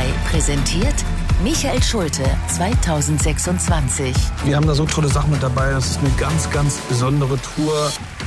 präsentiert Michael Schulte 2026. Wir haben da so tolle Sachen mit dabei. Das ist eine ganz, ganz besondere Tour.